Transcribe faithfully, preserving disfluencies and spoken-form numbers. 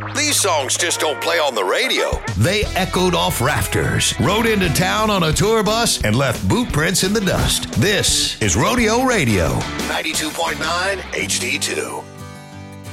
These songs just don't play on the radio. They echoed off rafters, rode into town on a tour bus, and left boot prints in the dust. This is Rodeo Radio. ninety-two point nine H D two.